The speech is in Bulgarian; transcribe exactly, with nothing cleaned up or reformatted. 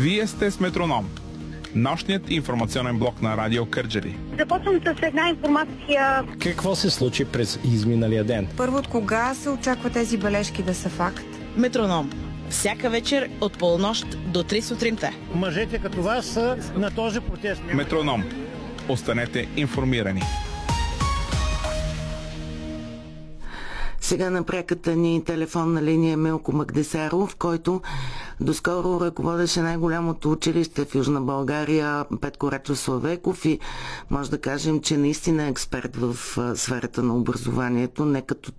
Вие сте с Метроном, нощният информационен блок на Радио Кърджали. Започвам с една информация. Какво се случи през изминалия ден? Първо, от кога се очаква тези бележки да са факт? Метроном. Всяка вечер от полунощ до три сутринта. Мъжете като вас са на този протест. Метроном. Останете информирани. Сега на пряката ни телефонна линия Милко Магдесаров, който доскоро ръководеше най-голямото училище в Южна България, Петко Рачов Славейков, и може да кажем, че наистина е експерт в сферата на образованието, не като